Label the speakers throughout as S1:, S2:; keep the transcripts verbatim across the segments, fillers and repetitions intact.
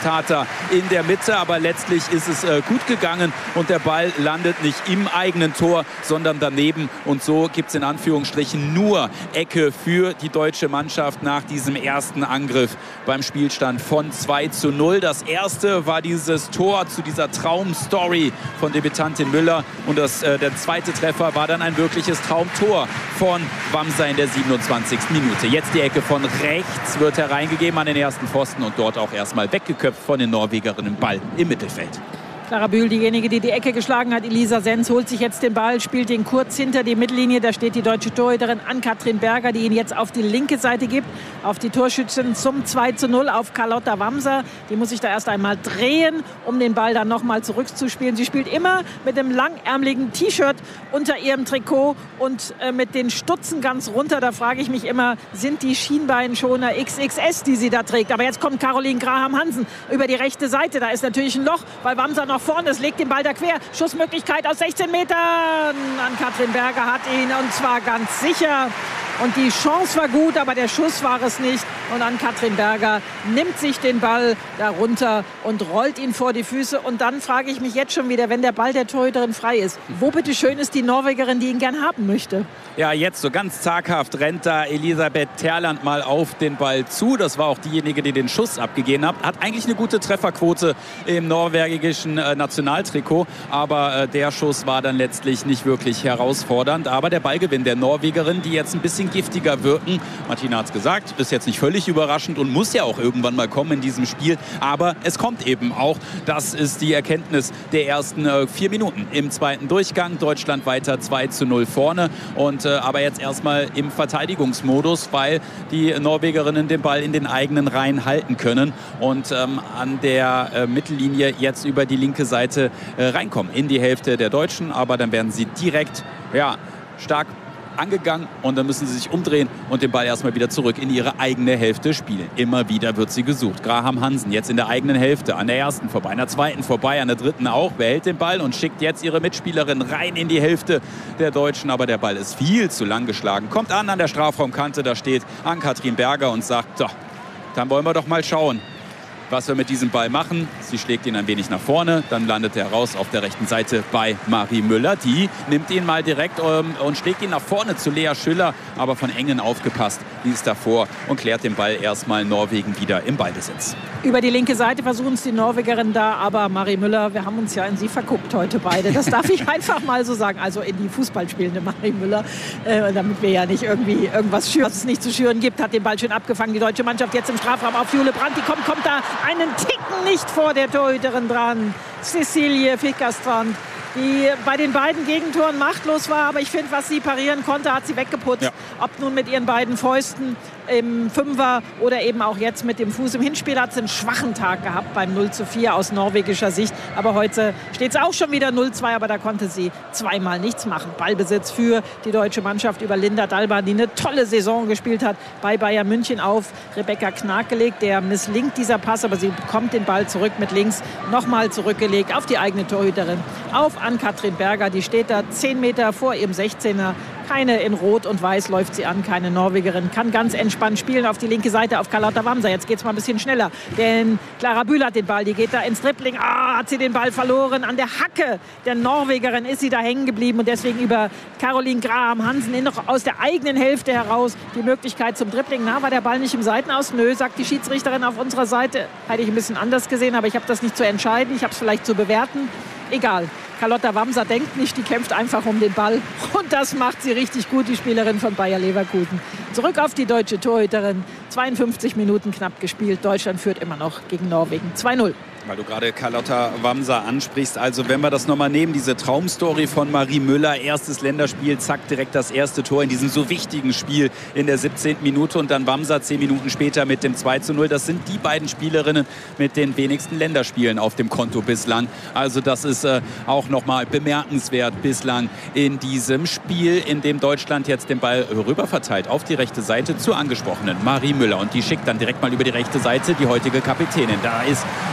S1: Großtater in der Mitte. Aber letztlich ist es äh, gut gegangen und der Ball landet nicht im eigenen Tor, sondern daneben. Und so gibt es in Anführungsstrichen nur Ecke für die deutsche Mannschaft nach diesem ersten Angriff beim Spielstand von zwei zu null. Das erste war dieses Tor zu dieser Traumstory von Debütantin Müller. Und das, äh, der zweite Treffer war dann ein wirkliches Traumtor von Wamser in der siebenundzwanzigsten Minute. Jetzt die Ecke von rechts wird hereingegeben an den ersten Pfosten und dort auch erstmal weggeköpft von den Norwegerinnen. Ball im Mittelfeld.
S2: Clara Bühl, diejenige, die die Ecke geschlagen hat. Elisa Sens holt sich jetzt den Ball, spielt ihn kurz hinter die Mittellinie. Da steht die deutsche Torhüterin Ann-Kathrin Berger, die ihn jetzt auf die linke Seite gibt. Auf die Torschützin zum zwei zu null, auf Carlotta Wamser. Die muss sich da erst einmal drehen, um den Ball dann nochmal zurückzuspielen. Sie spielt immer mit dem langärmeligen T-Shirt unter ihrem Trikot und äh, mit den Stutzen ganz runter. Da frage ich mich immer, sind die Schienbeinschoner X X S, die sie da trägt? Aber jetzt kommt Caroline Graham-Hansen über die rechte Seite. Da ist natürlich ein Loch, weil Wamser noch vorne ist, legt den Ball da quer. Schussmöglichkeit aus sechzehn Metern. Ann-Kathrin Berger hat ihn und zwar ganz sicher. Und die Chance war gut, aber der Schuss war es nicht. Und Ann-Kathrin Berger nimmt sich den Ball darunter und rollt ihn vor die Füße. Und dann frage ich mich jetzt schon wieder, wenn der Ball der Torhüterin frei ist, wo bitte schön ist die Norwegerin, die ihn gern haben möchte?
S1: Ja, jetzt so ganz zaghaft rennt da Elisabeth Terland mal auf den Ball zu. Das war auch diejenige, die den Schuss abgegeben hat. Hat eigentlich eine gute Trefferquote im norwegischen äh, Nationaltrikot. Aber äh, der Schuss war dann letztlich nicht wirklich herausfordernd. Aber der Ballgewinn der Norwegerin, die jetzt ein bisschen giftiger wirken. Martina hat es gesagt, ist jetzt nicht völlig überraschend und muss ja auch irgendwann mal kommen in diesem Spiel. Aber es kommt eben auch. Das ist die Erkenntnis der ersten äh, vier Minuten im zweiten Durchgang. Deutschland weiter zwei zu null vorne. Und, äh, aber jetzt erstmal im Verteidigungsmodus, weil die Norwegerinnen den Ball in den eigenen Reihen halten können und ähm, an der äh, Mittellinie jetzt über die linke Seite äh, reinkommen in die Hälfte der Deutschen. Aber dann werden sie direkt ja, stark angegangen und dann müssen sie sich umdrehen und den Ball erstmal wieder zurück in ihre eigene Hälfte spielen. Immer wieder wird sie gesucht. Graham-Hansen jetzt in der eigenen Hälfte, an der ersten vorbei, an der zweiten vorbei, an der dritten auch, behält den Ball und schickt jetzt ihre Mitspielerin rein in die Hälfte der Deutschen, aber der Ball ist viel zu lang geschlagen. Kommt an an der Strafraumkante, da steht Ann-Kathrin Berger und sagt, so, dann wollen wir doch mal schauen, was wir mit diesem Ball machen. Sie schlägt ihn ein wenig nach vorne, dann landet er raus auf der rechten Seite bei Marie Müller. Die nimmt ihn mal direkt ähm, und schlägt ihn nach vorne zu Lea Schüller, aber von Engen aufgepasst. Die ist davor und klärt den Ball erstmal Norwegen wieder im Ballbesitz.
S2: Über die linke Seite versuchen es die Norwegerinnen da, aber Marie Müller, wir haben uns ja in sie verguckt heute beide. Das darf ich einfach mal so sagen. Also in die Fußballspielende Marie Müller, äh, damit wir ja nicht irgendwie irgendwas schüren, was es nicht zu schüren gibt, hat den Ball schön abgefangen. Die deutsche Mannschaft jetzt im Strafraum auf Jule Brandt. Die kommt, kommt da einen Ticken nicht vor der Torhüterin dran. Cecilie Fickerstrand, die bei den beiden Gegentoren machtlos war. Aber ich finde, was sie parieren konnte, hat sie weggeputzt. Ja. Ob nun mit ihren beiden Fäusten im Fünfer oder eben auch jetzt mit dem Fuß. Im Hinspiel hat sie einen schwachen Tag gehabt beim null zu vier aus norwegischer Sicht. Aber heute steht es auch schon wieder null zwei, aber da konnte sie zweimal nichts machen. Ballbesitz für die deutsche Mannschaft über Linda Dalban, die eine tolle Saison gespielt hat bei Bayern München auf Rebecca Knag gelegt. Der misslingt dieser Pass, aber sie bekommt den Ball zurück mit links, nochmal zurückgelegt auf die eigene Torhüterin, auf Ann-Kathrin Berger. Die steht da zehn Meter vor ihrem sechzehner. Keine in Rot und Weiß läuft sie an, keine Norwegerin. Kann ganz entspannt spielen auf die linke Seite, auf Carlotta Wamser. Jetzt geht es mal ein bisschen schneller, denn Clara Bühl hat den Ball. Die geht da ins Dribbling. Ah, hat sie den Ball verloren. An der Hacke der Norwegerin ist sie da hängen geblieben. Und deswegen über Caroline Graham-Hansen noch aus der eigenen Hälfte heraus die Möglichkeit zum Dribbling. Na, war der Ball nicht im Seitenaus? Nö, sagt die Schiedsrichterin auf unserer Seite. Hätte ich ein bisschen anders gesehen, aber ich habe das nicht zu entscheiden. Ich habe es vielleicht zu bewerten. Egal. Carlotta Wamser denkt nicht, die kämpft einfach um den Ball. Und das macht sie richtig gut, die Spielerin von Bayer Leverkusen. Zurück auf die deutsche Torhüterin. zweiundfünfzig Minuten knapp gespielt. Deutschland führt immer noch gegen Norwegen. zwei null.
S1: Weil du gerade Carlotta Wamser ansprichst. Also wenn wir das nochmal nehmen, diese Traumstory von Marie Müller. Erstes Länderspiel, zack, direkt das erste Tor in diesem so wichtigen Spiel in der siebzehnten Minute. Und dann Wamser zehn Minuten später mit dem zwei zu null. Das sind die beiden Spielerinnen mit den wenigsten Länderspielen auf dem Konto bislang. Also das ist äh, auch nochmal bemerkenswert bislang in diesem Spiel, in dem Deutschland jetzt den Ball rüber verteilt auf die rechte Seite zur angesprochenen Marie Müller. Und die schickt dann direkt mal über die rechte Seite die heutige Kapitänin. Da ist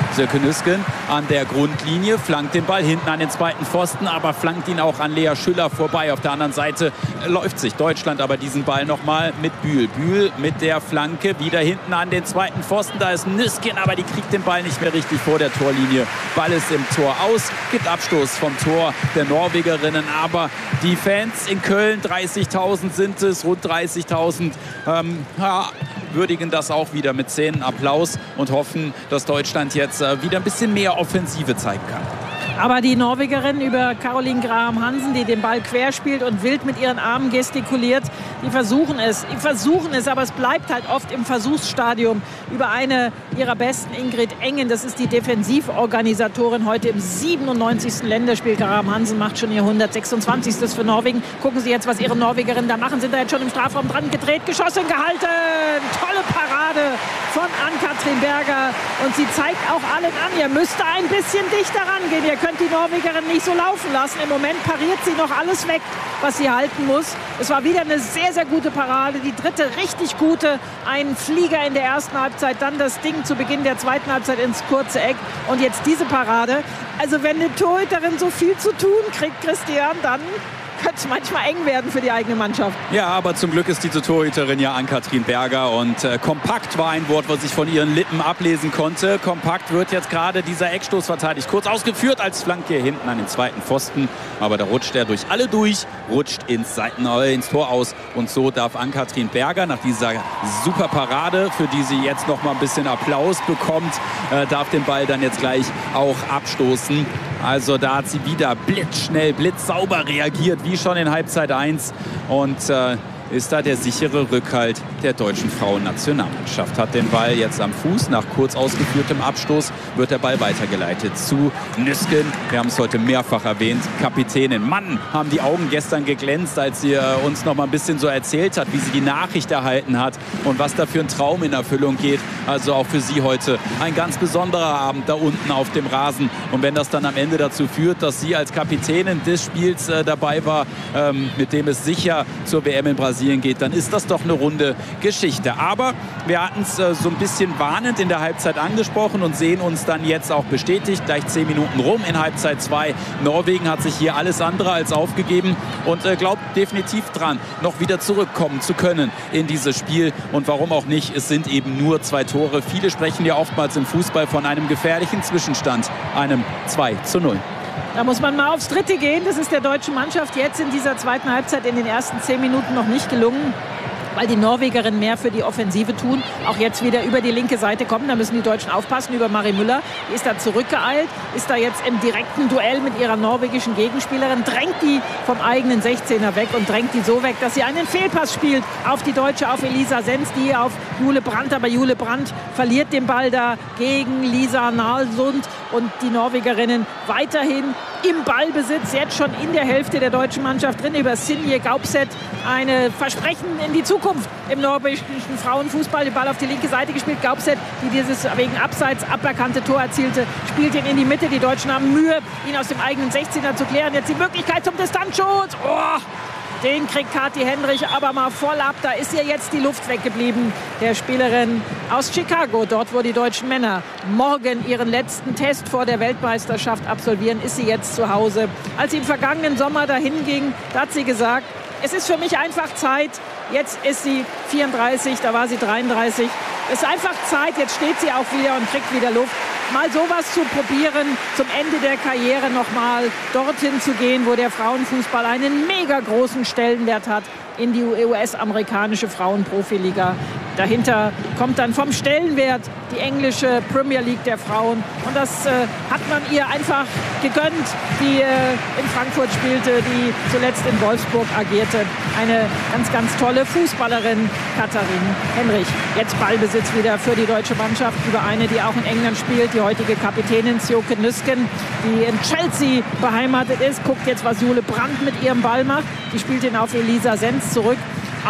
S1: Sönke Nüsken an der Grundlinie, flankt den Ball hinten an den zweiten Pfosten, aber flankt ihn auch an Lea Schüller vorbei. Auf der anderen Seite läuft sich Deutschland aber diesen Ball nochmal mit Bühl. Bühl mit der Flanke wieder hinten an den zweiten Pfosten. Da ist Nüsken, aber die kriegt den Ball nicht mehr richtig vor der Torlinie. Ball ist im Tor aus, gibt Abstoß vom Tor der Norwegerinnen. Aber die Fans in Köln, dreißigtausend sind es, rund dreißigtausend, ähm, ja, würdigen das auch wieder mit Szenenapplaus und hoffen, dass Deutschland jetzt äh, wieder ein bisschen mehr Offensive zeigen kann.
S2: Aber die Norwegerin über Caroline Graham Hansen, die den Ball quer spielt und wild mit ihren Armen gestikuliert, die versuchen es. Die versuchen es, aber es bleibt halt oft im Versuchsstadium. Über eine ihrer besten, Ingrid Engen, das ist die Defensivorganisatorin heute im siebenundneunzigsten Länderspiel. Graham Hansen macht schon ihr hundertsechsundzwanzigstes für Norwegen. Gucken Sie jetzt, was ihre Norwegerinnen da machen. Sind da jetzt schon im Strafraum dran gedreht, geschossen, gehalten. Tolle Parade von Ann-Katrin Berger. Und sie zeigt auch allen an, ihr müsst da ein bisschen dichter rangehen. Ihr könnt die Norwegerin nicht so laufen lassen. Im Moment pariert sie noch alles weg, was sie halten muss. Es war wieder eine sehr, sehr gute Parade. Die dritte richtig gute. Ein Flieger in der ersten Halbzeit, dann das Ding zu Beginn der zweiten Halbzeit ins kurze Eck. Und jetzt diese Parade. Also wenn eine Torhüterin so viel zu tun kriegt, Christian, dann könnte es manchmal eng werden für die eigene Mannschaft.
S1: Ja, aber zum Glück ist diese Torhüterin ja Ann-Katrin Berger und äh, kompakt war ein Wort, was ich von ihren Lippen ablesen konnte. Kompakt wird jetzt gerade dieser Eckstoß verteidigt. Kurz ausgeführt als Flanke hinten an den zweiten Pfosten, aber da rutscht er durch alle durch, rutscht ins Seiten, äh, ins Tor aus und so darf Ann-Katrin Berger nach dieser super Parade, für die sie jetzt noch mal ein bisschen Applaus bekommt, äh, darf den Ball dann jetzt gleich auch abstoßen. Also da hat sie wieder blitzschnell, blitzsauber reagiert, wie schon in Halbzeit eins und äh, ist da der sichere Rückhalt der deutschen Frauennationalmannschaft. Hat den Ball jetzt am Fuß. Nach kurz ausgeführtem Abstoß wird der Ball weitergeleitet zu Nüsken. Wir haben es heute mehrfach erwähnt. Kapitänin. Mann, haben die Augen gestern geglänzt, als sie äh, uns noch mal ein bisschen so erzählt hat, wie sie die Nachricht erhalten hat und was da für ein Traum in Erfüllung geht. Also auch für sie heute ein ganz besonderer Abend da unten auf dem Rasen. Und wenn das dann am Ende dazu führt, dass sie als Kapitänin des Spiels äh, dabei war, ähm, mit dem es sicher zur W M in Brasilien geht, dann ist das doch eine runde Geschichte. Aber wir hatten es äh, so ein bisschen warnend in der Halbzeit angesprochen und sehen uns dann jetzt auch bestätigt. Gleich zehn Minuten rum in Halbzeit zwei. Norwegen hat sich hier alles andere als aufgegeben und äh, glaubt definitiv dran, noch wieder zurückkommen zu können in dieses Spiel. Und warum auch nicht, es sind eben nur zwei Tore. Viele sprechen ja oftmals im Fußball von einem gefährlichen Zwischenstand, einem zwei zu null.
S2: Da muss man mal aufs Dritte gehen. Das ist der deutschen Mannschaft jetzt in dieser zweiten Halbzeit in den ersten zehn Minuten noch nicht gelungen, weil die Norwegerinnen mehr für die Offensive tun. Auch jetzt wieder über die linke Seite kommen. Da müssen die Deutschen aufpassen. Über Mari Müller. Die ist da zurückgeeilt. Ist da jetzt im direkten Duell mit ihrer norwegischen Gegenspielerin. Drängt die vom eigenen sechzehner weg und drängt die so weg, dass sie einen Fehlpass spielt auf die Deutsche, auf Elisa Sens, die auf Jule Brandt. Aber Jule Brandt verliert den Ball da gegen Lisa Nalsund. Und die Norwegerinnen weiterhin im Ballbesitz, jetzt schon in der Hälfte der deutschen Mannschaft drin, über Sinje Gaupset. Eine Versprechen in die Zukunft im norwegischen Frauenfußball. Den Ball auf die linke Seite gespielt. Gaupset, die dieses wegen Abseits aberkannte Tor erzielte, spielt ihn in die Mitte. Die Deutschen haben Mühe, ihn aus dem eigenen sechzehner zu klären. Jetzt die Möglichkeit zum Distanzschuss. Oh! Den kriegt Kathi Hendrich aber mal voll ab. Da ist ihr jetzt die Luft weggeblieben. Der Spielerin aus Chicago, dort wo die deutschen Männer morgen ihren letzten Test vor der Weltmeisterschaft absolvieren, ist sie jetzt zu Hause. Als sie im vergangenen Sommer dahin ging, da hat sie gesagt, es ist für mich einfach Zeit. Jetzt ist sie vierunddreißig, da war sie dreiunddreißig. Es ist einfach Zeit, jetzt steht sie auch wieder und kriegt wieder Luft. Mal sowas zu probieren, zum Ende der Karriere nochmal dorthin zu gehen, wo der Frauenfußball einen mega großen Stellenwert hat, in die U S-amerikanische Frauenprofiliga. Dahinter kommt dann vom Stellenwert die englische Premier League der Frauen. Und das äh, hat man ihr einfach gegönnt, die äh, in Frankfurt spielte, die zuletzt in Wolfsburg agierte. Eine ganz, ganz tolle Fußballerin, Katharin Hendrich. Jetzt Ballbesitz wieder für die deutsche Mannschaft über eine, die auch in England spielt, die heutige Kapitänin Sönke Nüsken, die in Chelsea beheimatet ist. Guckt jetzt, was Jule Brandt mit ihrem Ball macht. Die spielt ihn auf Elisa Sens zurück auf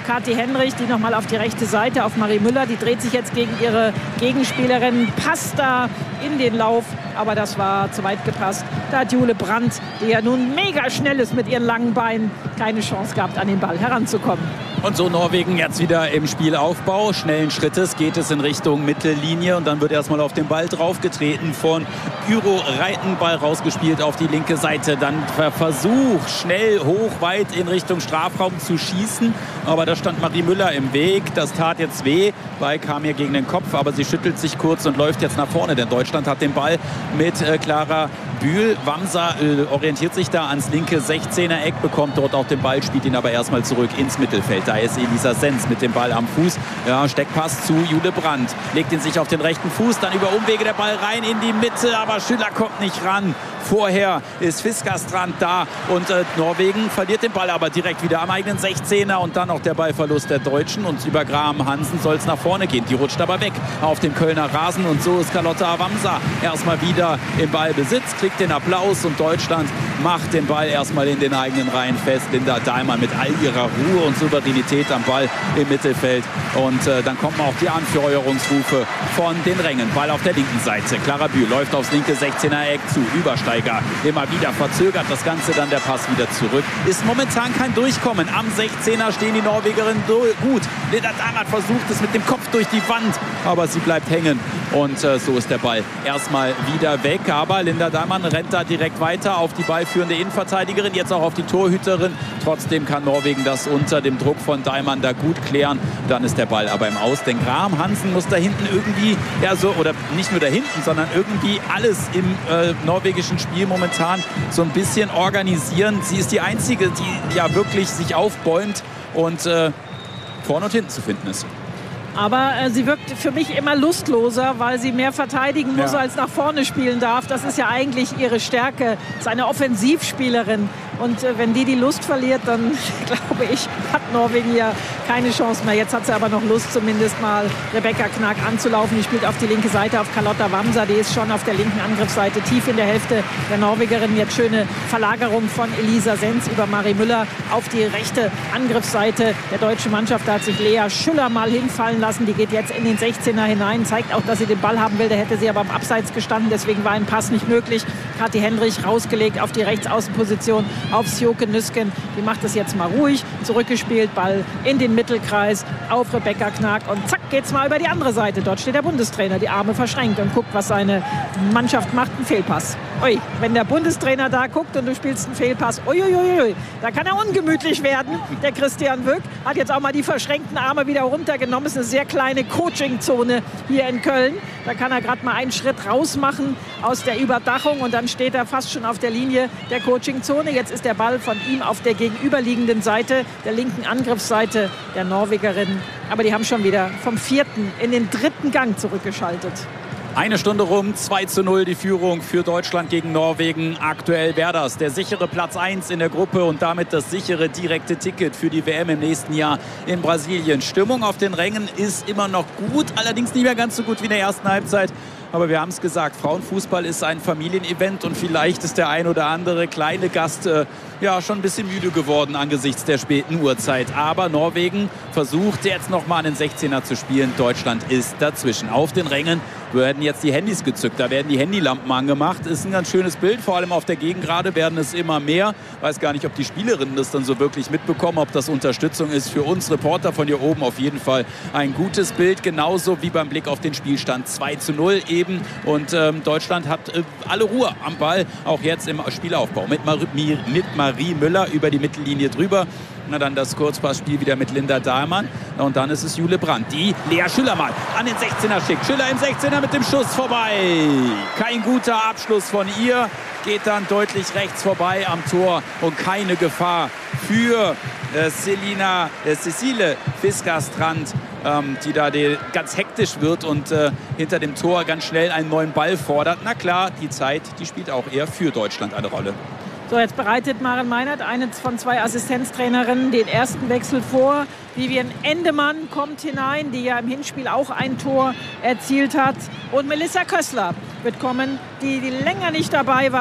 S2: Kathi Henrich, die nochmal auf die rechte Seite, auf Marie Müller. Die dreht sich jetzt gegen ihre Gegenspielerin, passt da in den Lauf, aber das war zu weit gepasst. Da hat Jule Brandt, die ja nun mega schnell ist mit ihren langen Beinen, keine Chance gehabt, an den Ball heranzukommen.
S1: Und so Norwegen jetzt wieder im Spielaufbau. Schnellen Schrittes geht es in Richtung Mittellinie und dann wird erstmal auf den Ball draufgetreten von Gyro Reiten. Ball rausgespielt auf die linke Seite. Dann der Versuch, schnell, hoch, weit in Richtung Strafraum zu schießen. Aber da stand Marie Müller im Weg. Das tat jetzt weh. Ball kam ihr gegen den Kopf, aber sie schüttelt sich kurz und läuft jetzt nach vorne. Denn Deutschland hat den Ball mit äh, Clara Bühl. Wamser äh, orientiert sich da ans linke sechzehner Eck, bekommt dort auch den Ball, spielt ihn aber erstmal zurück ins Mittelfeld. Da ist Elisa Senz mit dem Ball am Fuß. Ja, Steckpass zu Jule Brandt. Legt ihn sich auf den rechten Fuß, dann über Umwege der Ball rein in die Mitte, aber Schüller kommt nicht ran. Vorher ist Fiskastrand da und äh, Norwegen verliert den Ball aber direkt wieder am eigenen sechzehner und dann auch der Ballverlust der Deutschen und über Graham Hansen soll es nach vorne gehen. Die rutscht aber weg auf dem Kölner Rasen und so ist Carlotta Wamser erstmal wieder im Ballbesitz, kriegt den Applaus und Deutschland macht den Ball erstmal in den eigenen Reihen fest. Linda Dahlmann mit all ihrer Ruhe und Souveränität am Ball im Mittelfeld und äh, dann kommen auch die Anfeuerungsrufe von den Rängen. Ball auf der linken Seite. Clara Bühl läuft aufs linke sechzehner Eck zu. Übersteiger immer wieder verzögert das Ganze, dann der Pass wieder zurück. Ist momentan kein Durchkommen. Am sechzehner stehen die Norwegerinnen gut. Linda Dahlmann versucht es mit dem Kopf durch die Wand, aber sie bleibt hängen und äh, so ist der Ball erstmal wieder weg. Aber Linda Dahlmann rennt da direkt weiter auf die ballführende Innenverteidigerin, jetzt auch auf die Torhüterin. Trotzdem kann Norwegen das unter dem Druck von Dahlmann da gut klären. Dann ist der Ball aber im Aus. Denn Graham Hansen muss da hinten irgendwie, ja so, oder nicht nur da hinten, sondern irgendwie alles im äh, norwegischen Spiel momentan so ein bisschen organisieren. Sie ist die Einzige, die ja wirklich sich aufbäumt und äh, vorne und hinten zu finden ist.
S2: Aber äh, sie wirkt für mich immer lustloser, weil sie mehr verteidigen muss,
S1: ja.
S2: als nach vorne spielen darf. Das ist ja eigentlich ihre Stärke. Sie ist eine Offensivspielerin. Und äh, wenn die die Lust verliert, dann glaube ich, hat Norwegen ja keine Chance mehr. Jetzt hat sie aber noch Lust, zumindest mal Rebecca Knack anzulaufen. Die spielt auf die linke Seite auf Carlotta Wamser. Die ist schon auf der linken Angriffsseite, tief in der Hälfte der Norwegerin. Jetzt schöne Verlagerung von Elisa Senz über Marie Müller auf die rechte Angriffsseite der deutschen Mannschaft. Da hat sich Lea Schüller mal hinfallen lassen. Die geht jetzt in den sechzehner hinein, zeigt auch, dass sie den Ball haben will. Da hätte sie aber am Abseits gestanden, deswegen war ein Pass nicht möglich. Kathi Henrich rausgelegt auf die Rechtsaußenposition auf Sjoke Nüsken. Die macht das jetzt mal ruhig. Zurückgespielt, Ball in den Mittelkreis auf Rebecca Knack und zack geht's mal über die andere Seite. Dort steht der Bundestrainer, die Arme verschränkt und guckt, was seine Mannschaft macht. Ein Fehlpass. Ui, wenn der Bundestrainer da guckt und du spielst einen Fehlpass, uiuiui, da kann er ungemütlich werden. Der Christian Wöck hat jetzt auch mal die verschränkten Arme wieder runtergenommen. Es ist eine sehr kleine Coachingzone hier in Köln. Da kann er gerade mal einen Schritt raus machen aus der Überdachung und dann steht er fast schon auf der Linie der Coachingzone. Jetzt ist der Ball von ihm auf der gegenüberliegenden Seite, der linken Angriffsseite der Norwegerinnen. Aber die haben schon wieder vom vierten in den dritten Gang zurückgeschaltet.
S1: Eine Stunde rum, zwei zu null die Führung für Deutschland gegen Norwegen. Aktuell wäre das der sichere Platz eins in der Gruppe und damit das sichere direkte Ticket für die W M im nächsten Jahr in Brasilien. Stimmung auf den Rängen ist immer noch gut, allerdings nicht mehr ganz so gut wie in der ersten Halbzeit. Aber wir haben es gesagt, Frauenfußball ist ein Familienevent und vielleicht ist der ein oder andere kleine Gast äh, ja schon ein bisschen müde geworden angesichts der späten Uhrzeit. Aber Norwegen versucht jetzt noch mal einen sechzehner zu spielen. Deutschland ist dazwischen. Auf den Rängen werden jetzt die Handys gezückt. Da werden die Handylampen angemacht. Ist ein ganz schönes Bild. Vor allem auf der Gegengrade werden es immer mehr. Weiß gar nicht, ob die Spielerinnen das dann so wirklich mitbekommen, ob das Unterstützung ist für uns Reporter von hier oben. Auf jeden Fall ein gutes Bild. Genauso wie beim Blick auf den Spielstand zwei zu null eben. Und ähm, Deutschland hat äh, alle Ruhe am Ball. Auch jetzt im Spielaufbau. Mit, Mar mit Marie Müller über die Mittellinie drüber. Na dann das Kurzpassspiel wieder mit Linda Dahlmann. Und dann ist es Jule Brandt, die Lea Schüller mal an den sechzehner schickt. Schüller im sechzehner mit dem Schuss vorbei. Kein guter Abschluss von ihr. Geht dann deutlich rechts vorbei am Tor. Und keine Gefahr für äh, Selina, äh, Cecile Fiskastrand, ähm, die da die, ganz hektisch wird und äh, hinter dem Tor ganz schnell einen neuen Ball fordert. Na klar, die Zeit, die spielt auch eher für Deutschland eine Rolle.
S2: So, jetzt bereitet Maren Meinert, eine von zwei Assistenztrainerinnen, den ersten Wechsel vor. Vivian Endemann kommt hinein, die ja im Hinspiel auch ein Tor erzielt hat. Und Melissa Kössler wird kommen, die, die länger nicht dabei war.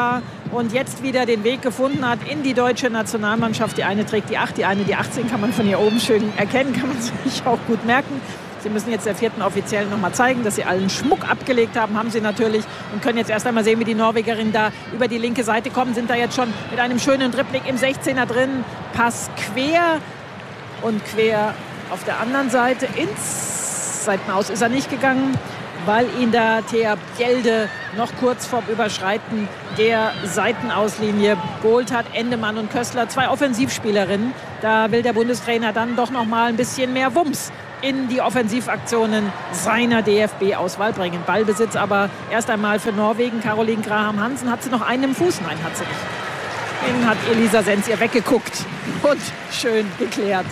S2: und jetzt wieder den Weg gefunden hat in die deutsche Nationalmannschaft. Die eine trägt die acht, die eine die achtzehn, kann man von hier oben schön erkennen, kann man sich auch gut merken. Sie müssen jetzt der vierten Offiziellen noch mal zeigen, dass sie allen Schmuck abgelegt haben. Haben sie natürlich und können jetzt erst einmal sehen, wie die Norwegerinnen da über die linke Seite kommen. Sind da jetzt schon mit einem schönen Dribbling im sechzehner drin. Pass quer und quer auf der anderen Seite. Ins Seitenaus ist er nicht gegangen, weil ihn da Thea Bjelde noch kurz vorm Überschreiten der Seitenauslinie geholt hat. Endemann und Kössler, zwei Offensivspielerinnen. Da will der Bundestrainer dann doch noch mal ein bisschen mehr Wumms in die Offensivaktionen seiner D F B-Auswahl bringen. Ballbesitz aber erst einmal für Norwegen. Caroline Graham Hansen. Hat sie noch einen im Fuß? Nein, hat sie nicht. Den hat Elisa Sens ihr weggeguckt und schön geklärt.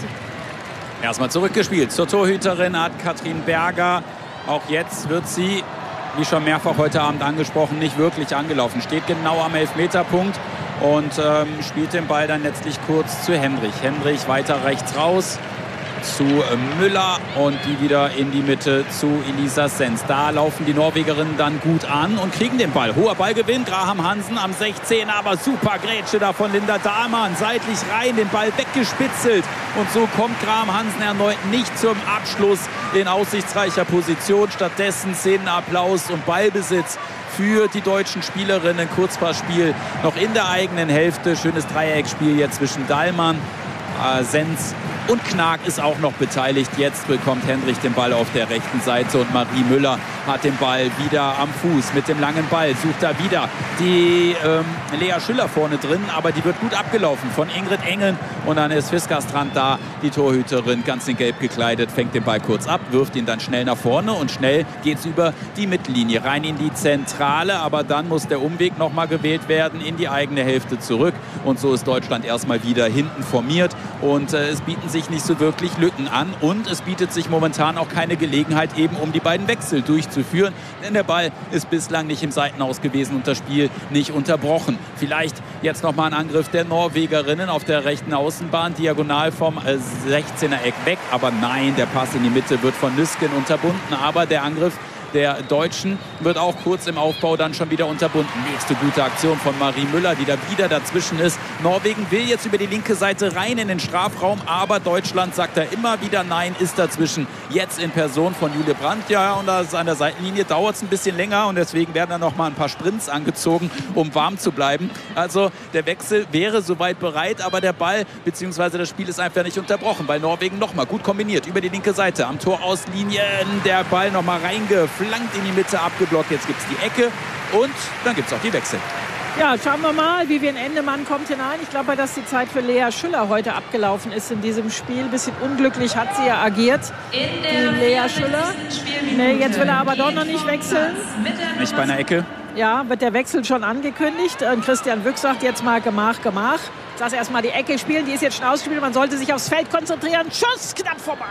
S1: Erstmal zurückgespielt zur Torhüterin hat Katrin Berger. Auch jetzt wird sie, wie schon mehrfach heute Abend angesprochen, nicht wirklich angelaufen. Steht genau am Elfmeterpunkt und ähm, spielt den Ball dann letztlich kurz zu Hendrich. Hendrich weiter rechts raus zu Müller und die wieder in die Mitte zu Elisa Sens. Da laufen die Norwegerinnen dann gut an und kriegen den Ball. Hoher Ballgewinn, Graham Hansen am sechzehner, aber super Grätsche da von Linda Dahlmann. Seitlich rein, den Ball weggespitzelt. Und so kommt Graham Hansen erneut nicht zum Abschluss in aussichtsreicher Position. Stattdessen Szenenapplaus und Ballbesitz für die deutschen Spielerinnen. Kurzpassspiel noch in der eigenen Hälfte. Schönes Dreiecksspiel jetzt zwischen Dahlmann, äh, Sens und Knag ist auch noch beteiligt. Jetzt bekommt Hendrich den Ball auf der rechten Seite und Marie Müller hat den Ball wieder am Fuß mit dem langen Ball. Sucht da wieder die ähm, Lea Schüller vorne drin, aber die wird gut abgelaufen von Ingrid Engeln. Und dann ist Fiskastrand da, die Torhüterin, ganz in Gelb gekleidet, fängt den Ball kurz ab, wirft ihn dann schnell nach vorne und schnell geht es über die Mittellinie rein in die Zentrale. Aber dann muss der Umweg nochmal gewählt werden in die eigene Hälfte zurück. Und so ist Deutschland erstmal wieder hinten formiert und äh, es bieten sich nicht so wirklich Lücken an und es bietet sich momentan auch keine Gelegenheit, eben um die beiden Wechsel durchzuführen, denn der Ball ist bislang nicht im Seitenaus gewesen und das Spiel nicht unterbrochen. Vielleicht jetzt nochmal ein Angriff der Norwegerinnen auf der rechten Außenbahn, diagonal vom sechzehner Eck weg, aber nein, der Pass in die Mitte wird von Nüsken unterbunden, aber der Angriff der Deutschen wird auch kurz im Aufbau dann schon wieder unterbunden. Nächste gute Aktion von Marie Müller, die da wieder dazwischen ist. Norwegen will jetzt über die linke Seite rein in den Strafraum, aber Deutschland sagt da immer wieder nein, ist dazwischen. Jetzt in Person von Julia Brandt. Ja, und das an der Seitenlinie dauert es ein bisschen länger und deswegen werden dann noch mal ein paar Sprints angezogen, um warm zu bleiben. Also der Wechsel wäre soweit bereit, aber der Ball bzw. das Spiel ist einfach nicht unterbrochen, weil Norwegen noch mal gut kombiniert über die linke Seite. Am Torauslinien der Ball noch mal reingeflogen. Flankt in die Mitte, abgeblockt. Jetzt gibt es die Ecke und dann gibt es auch die Wechsel.
S2: Ja, schauen wir mal. Vivian Endemann kommt hinein. Ich glaube, dass die Zeit für Lea Schüller heute abgelaufen ist in diesem Spiel. Ein bisschen unglücklich hat sie ja agiert, die Lea Schüller. Nee, jetzt will er aber doch noch nicht wechseln.
S1: Nicht bei einer Ecke?
S2: Ja, wird der Wechsel schon angekündigt. Und Christian Wück sagt jetzt mal Gemach, Gemach. Lass erst mal die Ecke spielen. Die ist jetzt schon ausgespielt. Man sollte sich aufs Feld konzentrieren. Schuss, knapp vorbei.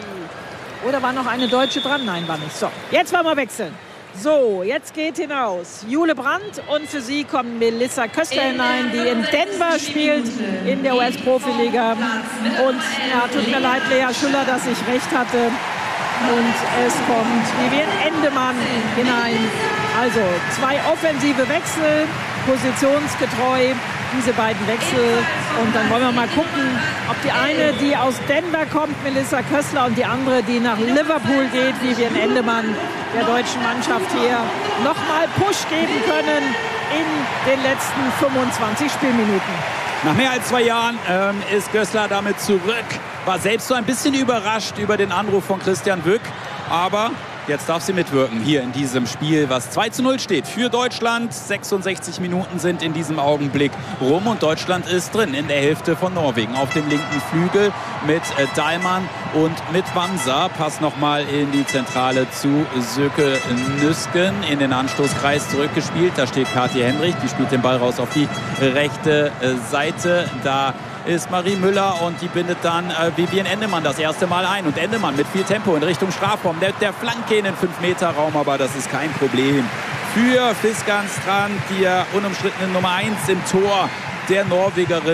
S2: Oder war noch eine Deutsche dran? Nein, war nicht. So, jetzt wollen wir wechseln. So, jetzt geht hinaus Jule Brandt und für sie kommt Melissa Kössler hinein, die in Denver spielt, in der U S-Profiliga. Und ja, tut mir leid, Lea Schüller, dass ich recht hatte. Und es kommt Vivian Endemann hinein. Also zwei offensive Wechsel, positionsgetreu, diese beiden Wechsel. Und dann wollen wir mal gucken, ob die eine, die aus Denver kommt, Melissa Kössler, und die andere, die nach Liverpool geht, Vivian Endemann, der deutschen Mannschaft hier nochmal Push geben können in den letzten fünfundzwanzig Spielminuten.
S1: Nach mehr als zwei Jahren ähm, ist Kössler damit zurück. War selbst so ein bisschen überrascht über den Anruf von Christian Wück. Aber jetzt darf sie mitwirken hier in diesem Spiel, was zwei zu null steht für Deutschland. sechsundsechzig Minuten sind in diesem Augenblick rum und Deutschland ist drin in der Hälfte von Norwegen. Auf dem linken Flügel mit äh, Dahlmann und mit Wamsa. Pass nochmal in die Zentrale zu Söke Nüsken. In den Anstoßkreis zurückgespielt. Da steht Kathi Hendrich. Die spielt den Ball raus auf die rechte äh, Seite. Da ist Marie Müller und die bindet dann äh, Vivian Endemann das erste Mal ein. Und Endemann mit viel Tempo in Richtung Strafraum. Der, der Flanke in den fünf Meter Raum, aber das ist kein Problem für Fiskastrand, die ja unumstrittene Nummer eins im Tor der Norwegerinnen.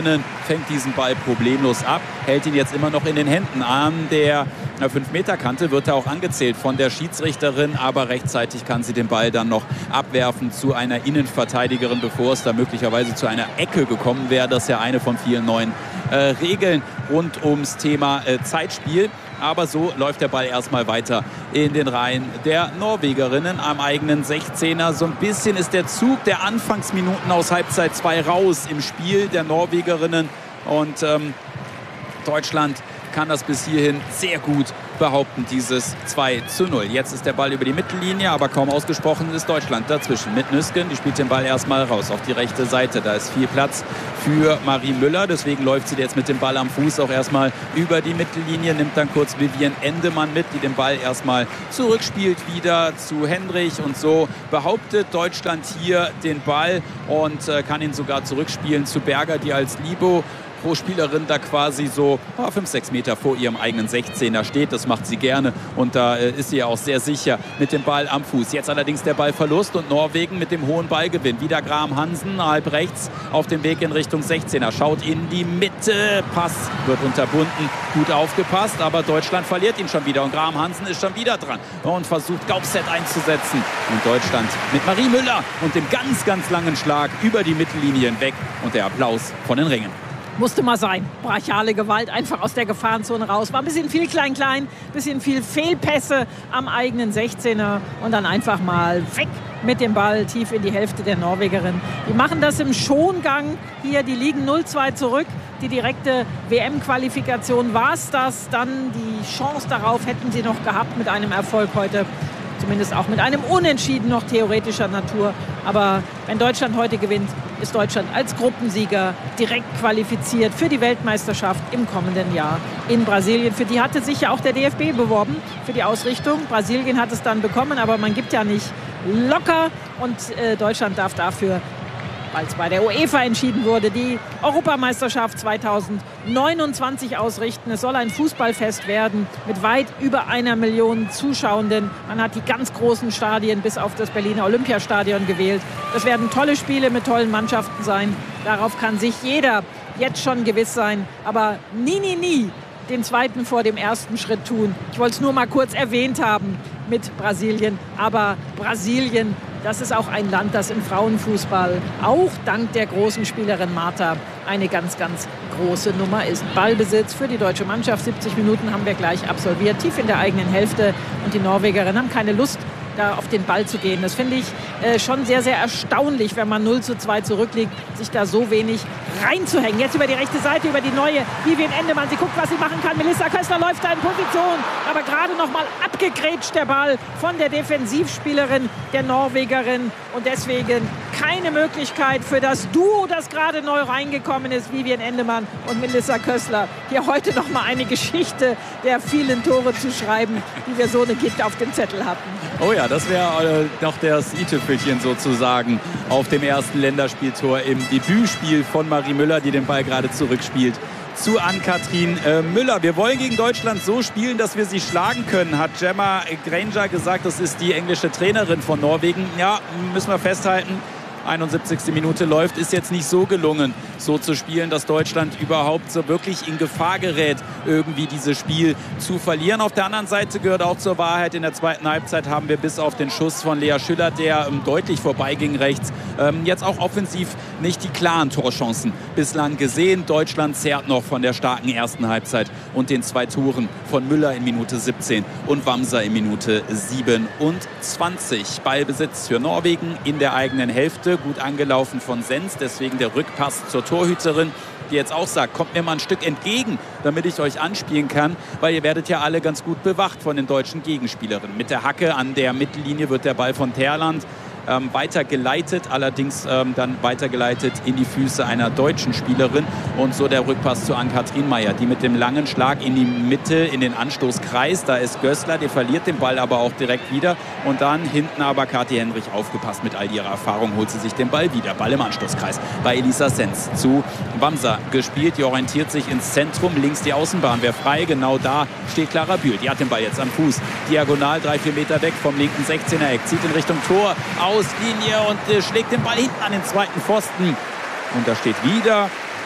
S1: fängt diesen Ball problemlos ab, hält ihn jetzt immer noch in den Händen. An der fünf Meter Kante wird er auch angezählt von der Schiedsrichterin, aber rechtzeitig kann sie den Ball dann noch abwerfen zu einer Innenverteidigerin, bevor es da möglicherweise zu einer Ecke gekommen wäre. Das ist ja eine von vielen neuen äh, Regeln rund ums Thema äh, Zeitspiel. Aber so läuft der Ball erstmal weiter in den Reihen der Norwegerinnen am eigenen sechzehner. So ein bisschen ist der Zug der Anfangsminuten aus Halbzeit zwei raus im Spiel der Norwegerinnen. Und ähm, Deutschland kann das bis hierhin sehr gut behaupten, dieses zwei zu null. Jetzt ist der Ball über die Mittellinie, aber kaum ausgesprochen ist Deutschland dazwischen. Mit Nüsken, die spielt den Ball erstmal raus auf die rechte Seite. Da ist viel Platz für Marie Müller, deswegen läuft sie jetzt mit dem Ball am Fuß auch erstmal über die Mittellinie, nimmt dann kurz Vivian Endemann mit, die den Ball erstmal zurückspielt wieder zu Hendrich, und so behauptet Deutschland hier den Ball und äh, kann ihn sogar zurückspielen zu Berger, die als Libero pro Spielerin da quasi so fünf, sechs Meter vor ihrem eigenen sechzehner steht. Das macht sie gerne und da äh, ist sie auch sehr sicher mit dem Ball am Fuß. Jetzt allerdings der Ballverlust und Norwegen mit dem hohen Ballgewinn. Wieder Graham Hansen, halb rechts auf dem Weg in Richtung sechzehner. Schaut in die Mitte. Pass wird unterbunden. Gut aufgepasst, aber Deutschland verliert ihn schon wieder und Graham Hansen ist schon wieder dran und versucht Gaupset einzusetzen. Und Deutschland mit Marie Müller und dem ganz, ganz langen Schlag über die Mittellinie hinweg und der Applaus von den Ringen.
S2: Musste mal sein. Brachiale Gewalt, einfach aus der Gefahrenzone raus. War ein bisschen viel Klein-Klein, ein bisschen viel Fehlpässe am eigenen sechzehner und dann einfach mal weg mit dem Ball tief in die Hälfte der Norwegerin. Die machen das im Schongang hier, die liegen null zwei zurück. Die direkte W M-Qualifikation war es das. Dann die Chance darauf hätten sie noch gehabt mit einem Erfolg heute. Zumindest auch mit einem Unentschieden noch theoretischer Natur. Aber wenn Deutschland heute gewinnt, ist Deutschland als Gruppensieger direkt qualifiziert für die Weltmeisterschaft im kommenden Jahr in Brasilien. Für die hatte sich ja auch der D F B beworben, für die Ausrichtung. Brasilien hat es dann bekommen, aber man gibt ja nicht locker. Und äh, Deutschland darf dafür, weil es bei der UEFA entschieden wurde, die Europameisterschaft zweitausendneunundzwanzig ausrichten. Es soll ein Fußballfest werden mit weit über einer Million Zuschauenden. Man hat die ganz großen Stadien bis auf das Berliner Olympiastadion gewählt. Das werden tolle Spiele mit tollen Mannschaften sein. Darauf kann sich jeder jetzt schon gewiss sein. Aber nie, nie, nie den zweiten vor dem ersten Schritt tun. Ich wollte es nur mal kurz erwähnt haben mit Brasilien. Aber Brasilien, das ist auch ein Land, das im Frauenfußball auch dank der großen Spielerin Marta eine ganz, ganz große Nummer ist. Ballbesitz für die deutsche Mannschaft. siebzig Minuten haben wir gleich absolviert, tief in der eigenen Hälfte. Und die Norwegerinnen haben keine Lust, da auf den Ball zu gehen. Das finde ich äh, schon sehr, sehr erstaunlich, wenn man null zu zwei zurückliegt, sich da so wenig reinzuhängen. Jetzt über die rechte Seite, über die neue Vivian Endemann. Sie guckt, was sie machen kann. Melissa Köstler läuft da in Position, aber gerade noch mal abgegrätscht der Ball von der Defensivspielerin der Norwegerin. Und deswegen keine Möglichkeit für das Duo, das gerade neu reingekommen ist, Vivian Endemann und Melissa Köstler, hier heute noch mal eine Geschichte der vielen Tore zu schreiben, die wir so eine Gitt auf dem Zettel hatten.
S1: Oh ja, das wäre äh, noch das i-Tüpfelchen sozusagen auf dem ersten Länderspieltor im Debütspiel von Marie Müller, die den Ball gerade zurückspielt zu Ann-Kathrin äh, Müller. Wir wollen gegen Deutschland so spielen, dass wir sie schlagen können, hat Gemma Granger gesagt. Das ist die englische Trainerin von Norwegen. Ja, müssen wir festhalten. einundsiebzigste Minute läuft, ist jetzt nicht so gelungen, so zu spielen, dass Deutschland überhaupt so wirklich in Gefahr gerät, irgendwie dieses Spiel zu verlieren. Auf der anderen Seite gehört auch zur Wahrheit, in der zweiten Halbzeit haben wir bis auf den Schuss von Lea Schüller, der ähm, deutlich vorbeiging rechts, ähm, jetzt auch offensiv nicht die klaren Torchancen bislang gesehen. Deutschland zehrt noch von der starken ersten Halbzeit und den zwei Toren von Müller in Minute siebzehn und Wamser in Minute siebenundzwanzig. Ballbesitz für Norwegen in der eigenen Hälfte. Gut angelaufen von Sens, deswegen der Rückpass zur Torhüterin, die jetzt auch sagt, kommt mir mal ein Stück entgegen, damit ich euch anspielen kann, weil ihr werdet ja alle ganz gut bewacht von den deutschen Gegenspielerinnen. Mit der Hacke an der Mittellinie wird der Ball von Terland ähm, weitergeleitet, allerdings ähm, dann weitergeleitet in die Füße einer deutschen Spielerin und so der Rückpass zu Ann-Kathrin Meyer, die mit dem langen Schlag in die Mitte, in den Anstoßkreis, da ist Gößler, die verliert den Ball aber auch direkt wieder und dann hinten aber Kathi Henrich aufgepasst, mit all ihrer Erfahrung holt sie sich den Ball wieder, Ball im Anstoßkreis bei Elisa Sens zu Wamser gespielt, die orientiert sich ins Zentrum, links die Außenbahn wäre frei, genau da steht Clara Bühl, die hat den Ball jetzt am Fuß, diagonal drei, vier Meter weg vom linken sechzehner Eck, zieht in Richtung Tor, Auslinie und äh, schlägt den Ball hinten an den zweiten Pfosten und da steht wieder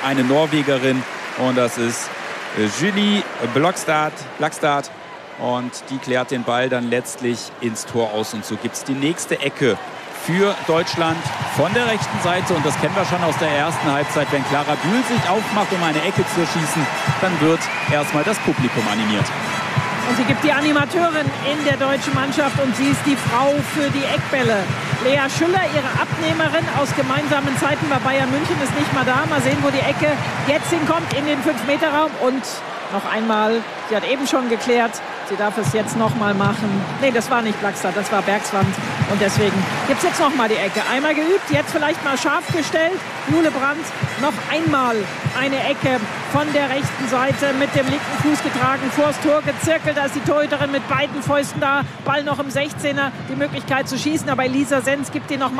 S1: eine Norwegerin. Und das ist Julie Blokstad. Blakstad. Und die klärt den Ball dann letztlich ins Tor aus. Und so gibt es die nächste Ecke für Deutschland von der rechten Seite. Und das kennen wir schon aus der ersten Halbzeit. Wenn Clara Bühl sich aufmacht, um eine Ecke zu schießen, dann wird erstmal das Publikum animiert.
S2: Und sie gibt die Animateurin in der deutschen Mannschaft und sie ist die Frau für die Eckbälle. Lea Schüller, ihre Abnehmerin aus gemeinsamen Zeiten bei Bayern München, ist nicht mal da. Mal sehen, wo die Ecke jetzt hinkommt in den fünf Meter Raum. Und noch einmal, sie hat eben schon geklärt, sie darf es jetzt noch mal machen. Nee, das war nicht Blakstad, das war Bergswand. Und deswegen gibt es jetzt noch mal die Ecke. Einmal geübt, jetzt vielleicht mal scharf gestellt. Jule Brandt, noch einmal eine Ecke von der rechten Seite mit dem linken Fuß getragen, vors Tor gezirkelt. Da ist die Torhüterin mit beiden Fäusten da. Ball noch im sechzehner, die Möglichkeit zu schießen. Aber Elisa Senz gibt den noch mal.